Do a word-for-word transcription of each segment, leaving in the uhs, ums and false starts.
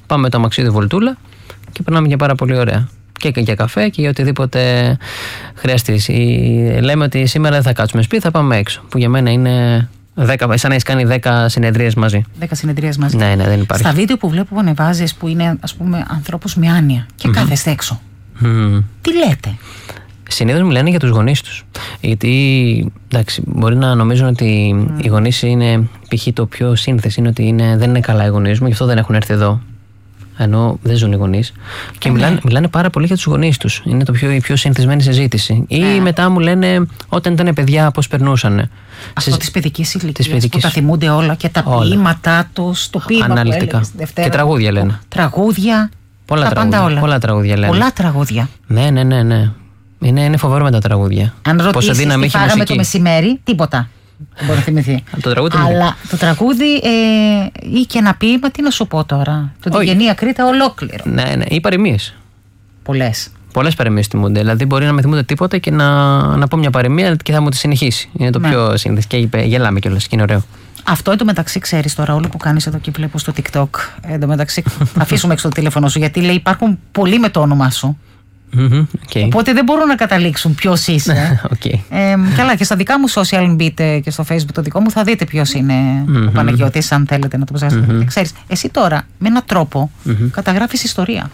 πάμε με το αμαξίδι βολτούλα και περνάμε για πάρα πολύ ωραία. Και για καφέ και για οτιδήποτε χρειαστεί. Λέμε ότι σήμερα δεν θα κάτσουμε σπίτι, θα πάμε έξω. Που για μένα είναι δέκα, σαν να έχει κάνει δέκα συνεδρίες μαζί. δέκα συνεδρίες μαζί. Ναι, ναι, δεν υπάρχει. Στα βίντεο που βλέπω που ανεβάζεις, που είναι ας πούμε ανθρώπους με άνοια και mm-hmm. κάθεστε έξω. Mm. Τι λέτε? Συνήθως μιλάνε για τους γονείς τους. Γιατί εντάξει, μπορεί να νομίζουν ότι mm. οι γονείς είναι, π.χ. το πιο σύνθεση είναι ότι είναι, δεν είναι καλά οι γονείς μου, γι' αυτό δεν έχουν έρθει εδώ. Ενώ δεν ζουν οι γονείς. Και μιλάνε, ναι. μιλάνε πάρα πολύ για τους γονείς τους. Είναι το πιο, η πιο συνηθισμένη συζήτηση. Ή ναι. μετά μου λένε όταν ήταν παιδιά πώς περνούσαν. Αυτό Συ... της παιδικής ηλικίας παιδικής... που τα θυμούνται όλα και τα όλα. Ποίηματά τους, το ποίημα αναλυτικά. Που έλεγες Δευτέρα. Και τραγούδια λένε. Τραγούδια. Πολλά τα τραγούδια. Πάντα όλα. Πολλά τραγούδια λένε. Πολλά τραγούδια. Ναι, ναι, ναι, ναι. Είναι, είναι φοβερό με τα τραγούδια. Αν ρωτήσεις τι φάγαμε το μεσημέρι, τίποτα. Δεν μπορεί να θυμηθεί. Το τραγούδι Αλλά το τραγούδι ε, ή και ένα ποίημα, τι να σου πω τώρα. Το Τηγενή Ακρίτα ολόκληρο. Ναι, ναι, ή παροιμίες. Πολλές. Πολλές παροιμίες θυμούνται. Δηλαδή μπορεί να με θυμούνται τίποτα και να, να πω μια παροιμία και θα μου τη συνεχίσει. Είναι το ναι. πιο σύνθεση. Και είπε, γελάμε κιόλας και είναι ωραίο. Αυτό εν τω μεταξύ ξέρεις τώρα όλο που κάνεις εδώ και βλέπω στο TikTok. Εν τω μεταξύ αφήσουμε έξω το τηλέφωνο σου γιατί λέει υπάρχουν πολλοί με το όνομά σου. Mm-hmm, okay. Οπότε δεν μπορούν να καταλήξουν ποιος είσαι. Okay. Ε, καλά, και στα δικά μου social μπείτε και στο Facebook το δικό μου θα δείτε ποιος είναι mm-hmm. ο Παναγιώτης, αν θέλετε να το ψάξετε. Mm-hmm. Ξέρεις, εσύ τώρα με έναν τρόπο mm-hmm. καταγράφεις ιστορία.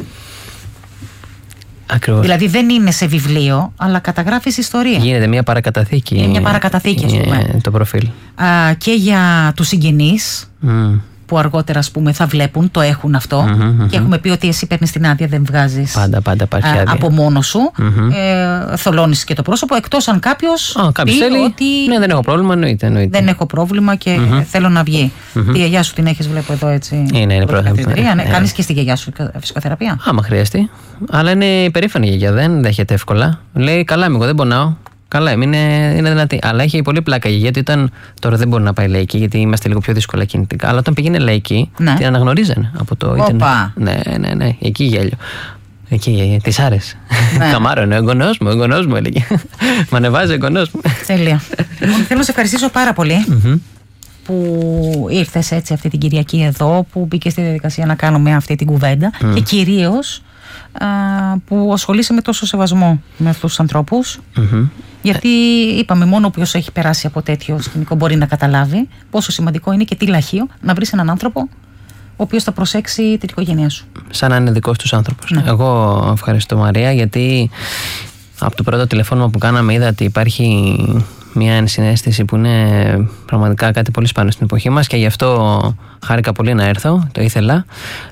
Ακριβώς. Δηλαδή δεν είναι σε βιβλίο, αλλά καταγράφεις ιστορία. Γίνεται μια παρακαταθήκη. Είναι μια παρακαταθήκη, ας πούμε. Το προφίλ. Α, και για τους συγγενείς. Mm. Που αργότερα ας πούμε θα βλέπουν, το έχουν αυτό mm-hmm, mm-hmm. και έχουμε πει ότι εσύ παίρνεις την άδεια, δεν βγάζεις πάντα, πάντα υπάρχει άδεια. Από μόνο σου mm-hmm. ε, θολώνεις και το πρόσωπο εκτός αν κάποιος oh, πει θέλει, ότι ναι, δεν έχω πρόβλημα, εννοείται, εννοείται. Δεν έχω πρόβλημα και mm-hmm. θέλω να βγει mm-hmm. Τη γιαγιά σου την έχεις βλέπω εδώ έτσι. Είναι, είναι πρόβλημα ναι, ναι. Κάνεις και στη γιαγιά σου φυσικοθεραπεία? Άμα χρειαστεί, αλλά είναι υπερήφανη η γιαγιά, δεν δέχεται εύκολα. Λέει καλά είμαι εγώ, δεν πονάω. Καλά, είναι, είναι δυνατή. Αλλά έχει πολύ πλάκα γιατί όταν. Τώρα δεν μπορεί να πάει λαϊκή, γιατί είμαστε λίγο πιο δύσκολα κινητικά. Αλλά όταν πήγαινε λαϊκή, ναι. την αναγνωρίζανε από το ίντερνετ. Ναι, ναι, ναι. Εκεί γέλιο. Εκεί τη άρεσε. Ναι. Καμάρο, ναι, ο εγγονός μου, ο εγγονός μου έλεγε. Μ' ανεβάζει ο εγγονός μου. Τέλεια. Θέλω να σε ευχαριστήσω πάρα πολύ mm-hmm. που ήρθες έτσι αυτή την Κυριακή εδώ, που μπήκε στη διαδικασία να κάνουμε αυτή την κουβέντα mm. και κυρίως α, που ασχολείσαι με τόσο σεβασμό με αυτούς τους ανθρώπους. Mm-hmm. Γιατί είπαμε, μόνο όποιος έχει περάσει από τέτοιο σκηνικό μπορεί να καταλάβει πόσο σημαντικό είναι και τι λαχείο να βρεις έναν άνθρωπο ο οποίος θα προσέξει την οικογένειά σου. Σαν να είναι δικός τους άνθρωπος. Ναι. Εγώ ευχαριστώ Μαρία, γιατί από το πρώτο τηλεφώνημα που κάναμε είδα ότι υπάρχει μια ενσυναίσθηση που είναι πραγματικά κάτι πολύ σπάνιο στην εποχή μας και γι' αυτό χάρηκα πολύ να έρθω, το ήθελα.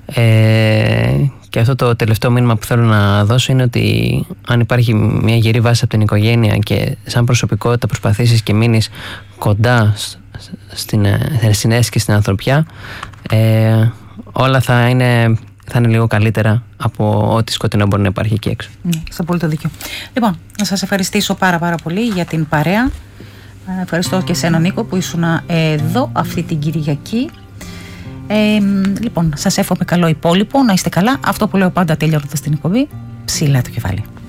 Ε, και αυτό το τελευταίο μήνυμα που θέλω να δώσω είναι ότι αν υπάρχει μια γερή βάση από την οικογένεια και σαν προσωπικότητα προσπαθήσεις και μείνεις κοντά στην ενσυναίσθηση και στην ανθρωπιά, ε, όλα θα είναι, θα είναι λίγο καλύτερα από ό,τι σκοτεινό μπορεί να υπάρχει εκεί έξω. Ναι, στο πολύ το δίκιο. Λοιπόν, να σας ευχαριστήσω πάρα πάρα πολύ για την παρέα. Ευχαριστώ και εσένα Νίκο που ήσουν εδώ αυτή την Κυριακή. Ε, λοιπόν, σας εύχομαι καλό υπόλοιπο, να είστε καλά. Αυτό που λέω πάντα τελειώνοντας την εκπομπή, ψηλά το κεφάλι.